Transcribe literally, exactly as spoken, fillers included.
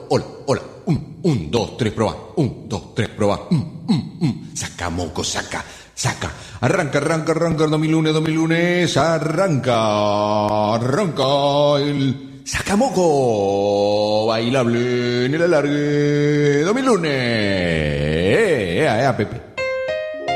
hola, hola. Un, un, dos, tres, proba. Un, dos, tres, proba. Mm, mm, mm. Saca, moco, saca, saca. Arranca, arranca, arranca el dos mil uno, dos mil uno. Arranca, arranca el sacamoco bailable en el alargue dos mil uno. Eh, eh, eh, Pepe.